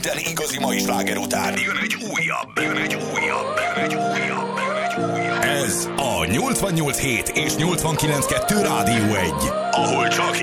minden igazi mai sláger után jön egy újabb. Ez a 88.7 és 89.2 Rádió 1, ahol csak